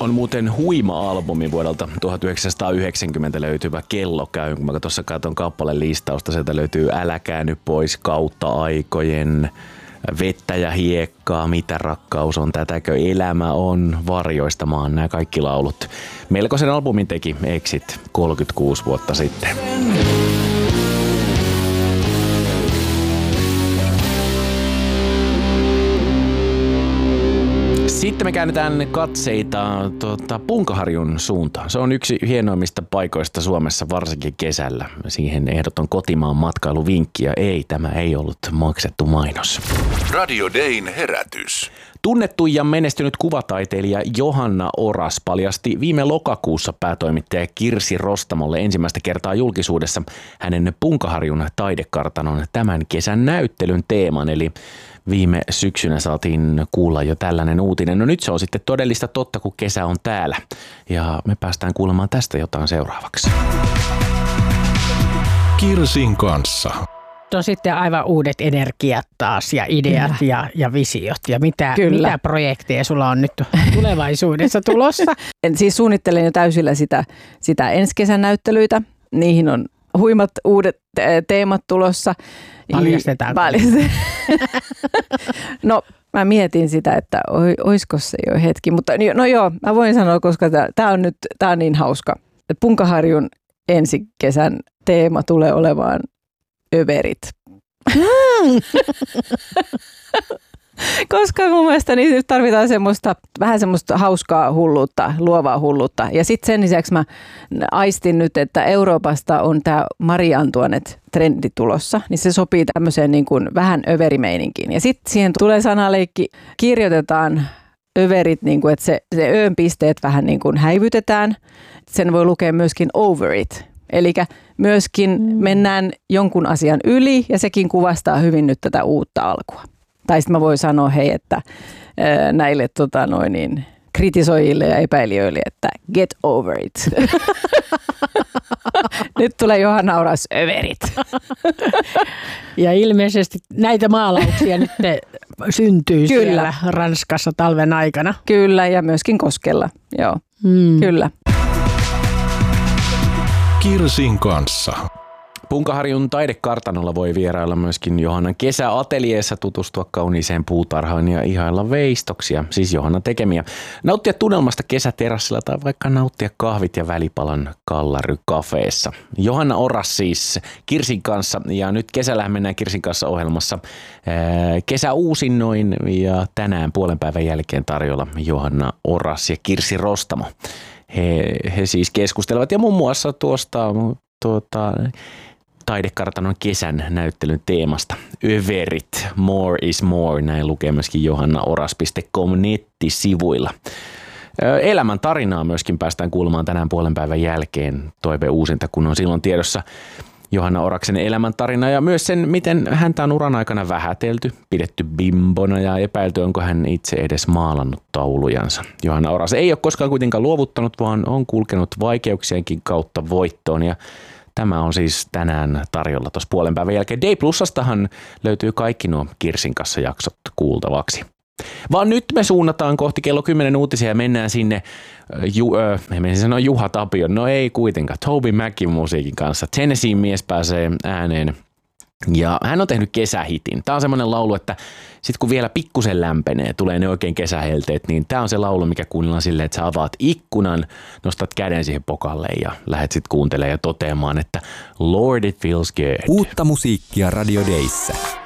On muuten huima albumi vuodelta 1990 löytyvä Kello käy. Kun mä tuossa katson kappaleen listausta, sieltä löytyy Älä käänny pois, Kautta aikojen, Vettä ja hiekkaa, Mitä rakkaus on, Tätäkö elämä on, Varjoistamaan, nämä kaikki laulut. Melkoisen albumin teki Exit 36 vuotta sitten. Sitten me käännetään katseita Punkaharjun suuntaan. Se on yksi hienoimmista paikoista Suomessa, varsinkin kesällä. Siihen ehdoton kotimaan matkailuvinkki, ja ei, tämä ei ollut maksettu mainos. Radio Dayn herätys. Tunnettu ja menestynyt kuvataiteilija Johanna Oras paljasti viime lokakuussa päätoimittaja Kirsi Rostamolle ensimmäistä kertaa julkisuudessa hänen Punkaharjun taidekartanon tämän kesän näyttelyn teeman, eli viime syksynä saatiin kuulla jo tällainen uutinen. No nyt se on sitten todellista totta, kun kesä on täällä. Ja me päästään kuulemaan tästä jotain seuraavaksi. Kirsin kanssa. On sitten aivan uudet energiat taas ja ideat ja visiot. Ja mitä projekteja sulla on nyt tulevaisuudessa tulossa? Siis suunnittelen jo täysillä sitä ensi kesän näyttelyitä. Niihin on huimat uudet teemat tulossa. Paljastetaan. No mä mietin sitä, että oisko se jo hetki, mutta no joo, mä voin sanoa, koska tää on niin hauska. Punkaharjun ensi kesän teema tulee olevaan överit. Koska mun mielestä niin nyt tarvitaan vähän semmoista hauskaa hulluutta, luovaa hulluutta. Ja sitten sen lisäksi mä aistin nyt, että Euroopasta on tämä Marie Antoinette-trendi tulossa, niin se sopii tämmöiseen niin kuin vähän överimeininkiin. Ja sitten siihen tulee sanaleikki, kirjoitetaan överit, niin kuin, että se öön pisteet vähän niin kuin häivytetään. Sen voi lukea myöskin over it. Eli myöskin mennään jonkun asian yli, ja sekin kuvastaa hyvin nyt tätä uutta alkua. Tai sitten mä voin sanoa että näille kritisoijille ja epäilijöille, että get over it. Nyt tulee Johanna Oras överit. Ja ilmeisesti näitä maalauksia nyt syntyy siellä Ranskassa talven aikana. Kyllä, ja myöskin Koskella. Joo, kyllä. Kirsin kanssa. Punkaharjun taidekartanolla voi vierailla myöskin Johannan kesäateljeessa, tutustua kauniiseen puutarhaan ja ihailla veistoksia, siis Johannan tekemiä. Nauttia tunnelmasta kesäterassilla tai vaikka nauttia kahvit ja välipalan Kallary-kafeessa. Johanna Oras siis Kirsin kanssa, ja nyt kesällähän mennään Kirsin kanssa ohjelmassa kesäuusinnoin, ja tänään puolen päivän jälkeen tarjolla Johanna Oras ja Kirsi Rostamo. He siis keskustelevat ja muun muassa tuosta taidekartanon kesän näyttelyn teemasta. Överit, more is more, näin lukee myöskin johannaoras.com nettisivuilla. Elämän tarinaa myöskin päästään kuulemaan tänään puolen päivän jälkeen toiveuusinta, kun on silloin tiedossa Johanna Oraksen elämäntarina ja myös sen, miten häntä on uran aikana vähätelty, pidetty bimbona ja epäilty, onko hän itse edes maalannut taulujansa. Johanna Oras ei ole koskaan kuitenkaan luovuttanut, vaan on kulkenut vaikeuksienkin kautta voittoon, ja tämä on siis tänään tarjolla tuossa puolen päivän jälkeen. Day Plusastahan löytyy kaikki nuo Kirsin kanssa jaksot kuultavaksi. Vaan nyt me suunnataan kohti kello 10 uutisia ja mennään sinne, en sano Juha Tapion, no ei kuitenkaan, Toby Macin musiikin kanssa. Tennessee mies pääsee ääneen ja hän on tehnyt kesähitin. Tämä on semmoinen laulu, että sitten kun vielä pikkusen lämpenee, tulee ne oikein kesähelteet, niin tämä on se laulu, mikä kuunnellaan silleen, että sä avaat ikkunan, nostat käden siihen pokalle ja lähdet sitten kuuntelemaan ja toteamaan, että Lord it feels good. Uutta musiikkia Radio Dayssä.